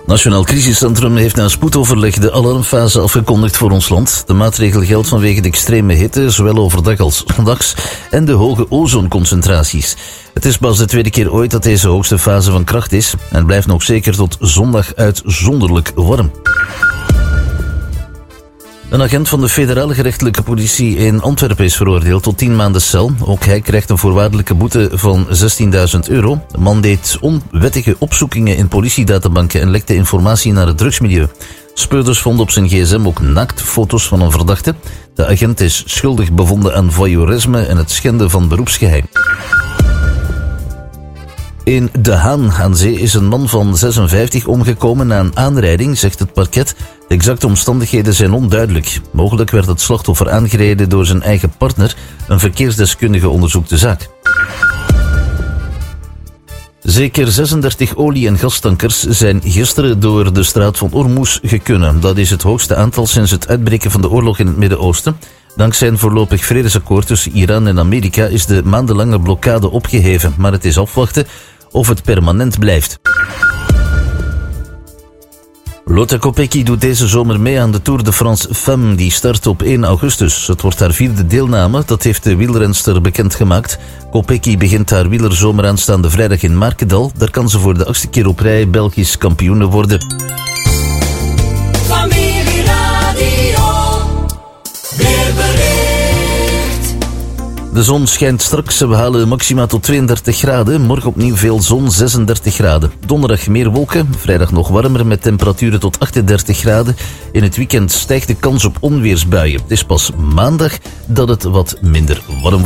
Nationaal Crisiscentrum heeft na spoedoverleg de alarmfase afgekondigd voor ons land. De maatregel geldt vanwege de extreme hitte, zowel overdag als 's nachts, en de hoge ozonconcentraties. Het is pas de tweede keer ooit dat deze hoogste fase van kracht is en blijft nog zeker tot zondag uitzonderlijk warm. Een agent van de federale gerechtelijke politie in Antwerpen is veroordeeld tot 10 maanden cel. Ook hij krijgt een voorwaardelijke boete van €16.000. De man deed onwettige opzoekingen in politiedatabanken en lekte informatie naar het drugsmilieu. Speurders vonden op zijn gsm ook naaktfoto's van een verdachte. De agent is schuldig bevonden aan voyeurisme en het schenden van beroepsgeheim. In De Haan aan Zee is een man van 56 omgekomen na een aanrijding, zegt het parket. De exacte omstandigheden zijn onduidelijk. Mogelijk werd het slachtoffer aangereden door zijn eigen partner. Een verkeersdeskundige onderzoekt de zaak. Zeker 36 olie- en gastankers zijn gisteren door de straat van Ormuz gekunnen. Dat is het hoogste aantal sinds het uitbreken van de oorlog in het Midden-Oosten. Dankzij een voorlopig vredesakkoord tussen Iran en Amerika is de maandenlange blokkade opgeheven. Maar het is afwachten of het permanent blijft. Lotte Kopecky doet deze zomer mee aan de Tour de France Femmes. Die start op 1 augustus. Het wordt haar 4e deelname, dat heeft de wielrenster bekendgemaakt. Kopecky begint haar wielerzomer aanstaande vrijdag in Markendal. Daar kan ze voor de 8e keer op rij Belgisch kampioene worden. De zon schijnt straks, we halen maxima tot 32 graden. Morgen opnieuw veel zon, 36 graden. Donderdag meer wolken, vrijdag nog warmer met temperaturen tot 38 graden. In het weekend stijgt de kans op onweersbuien. Het is pas maandag dat het wat minder warm wordt.